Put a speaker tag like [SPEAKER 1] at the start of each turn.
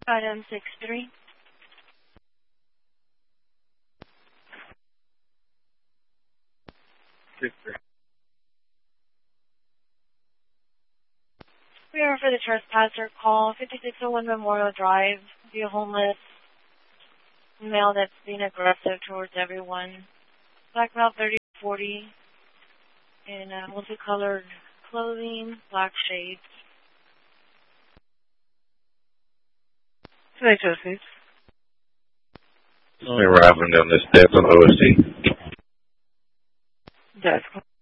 [SPEAKER 1] Item 63. We are for the trespasser call 5601 Memorial Drive. The homeless male that's being aggressive towards everyone. Black male 30-40 in multicolored clothing, black shades.
[SPEAKER 2] Today, Josie.
[SPEAKER 3] Only arriving down this step on OSD.
[SPEAKER 2] Yes.